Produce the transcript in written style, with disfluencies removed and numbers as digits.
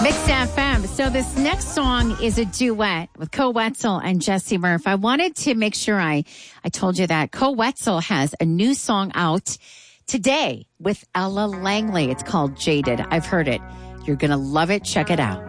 Mix FM. So this next song is a duet with Co Wetzel and Jesse Murph. I wanted to make sure I told you that Co Wetzel has a new song out today with Ella Langley. It's called Jaded. I've heard it. You're going to love it. Check it out.